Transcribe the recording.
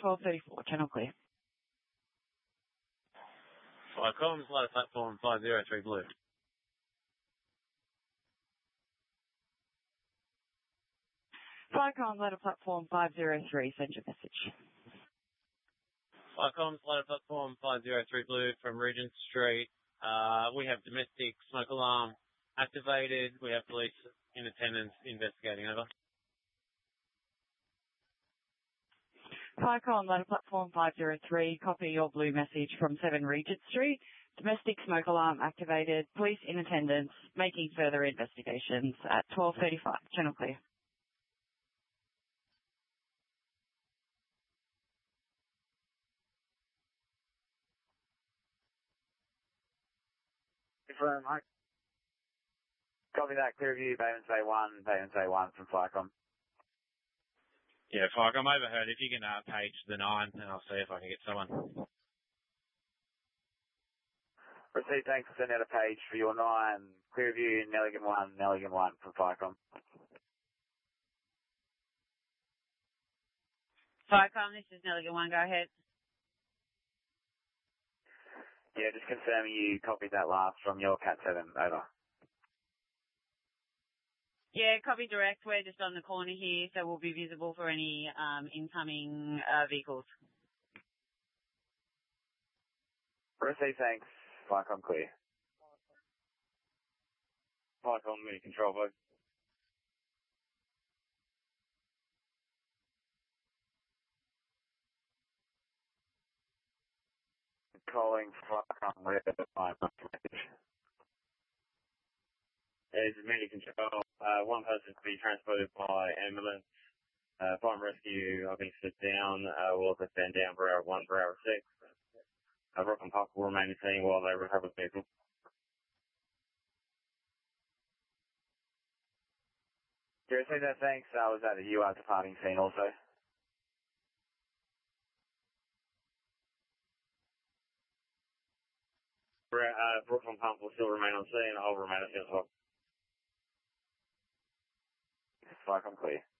1234, channel clear. Comms, ladder platform 503 blue. Comms, ladder platform 503, send your message. Comms, ladder platform 503 blue from Regent Street. We have domestic smoke alarm activated. We have police in attendance investigating. Over. Comms, ladder platform 503, copy your blue message from 7 Regent Street. Domestic smoke alarm activated. Police in attendance, making further investigations at 12:35. Channel clear. Confirm, Mike. Copy that. Clear view. Payment say 1 from Flycom. Yeah, Flycom overheard. If you can page the 9, and I'll see if I can get someone. Received, thanks. Send out a page for your 9. Clear view, Nelligan 1 from Flycom. Flycom, this is Nelligan 1, go ahead. Yeah, just confirming you copied that last from your Cat 7, over. Yeah, copy direct. We're just on the corner here, so we'll be visible for any incoming vehicles. Received, thanks. Flycom clear. Flycom, mini control, both. Calling Flycom, where my message. There's mini control. One person to be transported by ambulance. Fire and rescue, I think, sit down. We'll also stand down for hour 1 for hour 6. Rock and Park will remain the same while they recover the vehicle. Seriously, no thanks. I was at the UR departing scene also. Brooklyn Pump will still remain on scene. I'll remain on scene as well. Flycom clear.